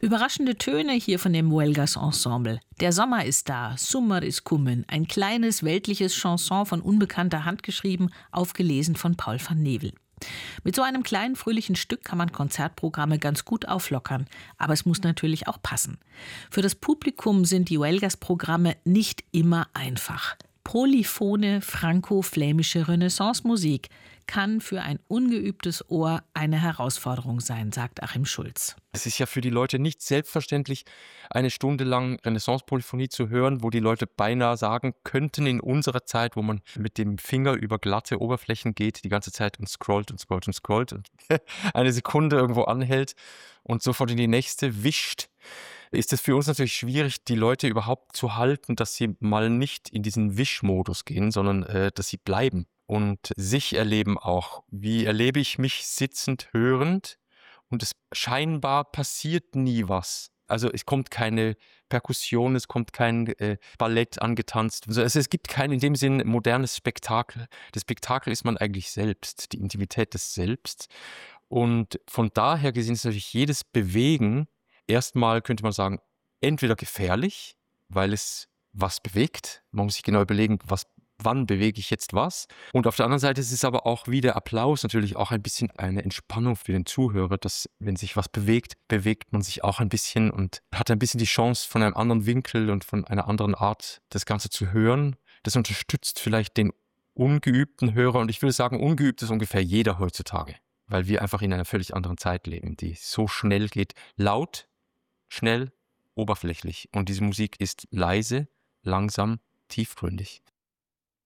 Überraschende Töne hier von dem Huelgas Ensemble. Der Sommer ist da, Summer is kummen. Ein kleines weltliches Chanson von unbekannter Hand geschrieben, aufgelesen von Paul van Nevel. Mit so einem kleinen fröhlichen Stück kann man Konzertprogramme ganz gut auflockern. Aber es muss natürlich auch passen. Für das Publikum sind die Huelgas-Programme nicht immer einfach. Polyphone franco-flämische Renaissance-Musik kann für ein ungeübtes Ohr eine Herausforderung sein, sagt Achim Schulz. Es ist ja für die Leute nicht selbstverständlich, eine Stunde lang Renaissance-Polyphonie zu hören, wo die Leute beinahe sagen könnten, in unserer Zeit, wo man mit dem Finger über glatte Oberflächen geht, die ganze Zeit und scrollt und scrollt und scrollt und eine Sekunde irgendwo anhält und sofort in die nächste wischt, ist es für uns natürlich schwierig, die Leute überhaupt zu halten, dass sie mal nicht in diesen Wischmodus gehen, sondern dass sie bleiben und sich erleben auch. Wie erlebe ich mich sitzend, hörend? Und es scheinbar passiert nie was. Also es kommt keine Perkussion, es kommt kein Ballett angetanzt. Also es gibt kein in dem Sinn modernes Spektakel. Das Spektakel ist man eigentlich selbst, die Intimität des Selbst. Und von daher gesehen ist natürlich jedes Bewegen erstmal, könnte man sagen, entweder gefährlich, weil es was bewegt. Man muss sich genau überlegen, wann bewege ich jetzt was. Und auf der anderen Seite ist es aber auch wie der Applaus natürlich auch ein bisschen eine Entspannung für den Zuhörer, dass wenn sich was bewegt, bewegt man sich auch ein bisschen und hat ein bisschen die Chance, von einem anderen Winkel und von einer anderen Art das Ganze zu hören. Das unterstützt vielleicht den ungeübten Hörer und ich würde sagen, ungeübt ist ungefähr jeder heutzutage, weil wir einfach in einer völlig anderen Zeit leben, die so schnell geht. Laut, schnell, oberflächlich. Und diese Musik ist leise, langsam, tiefgründig.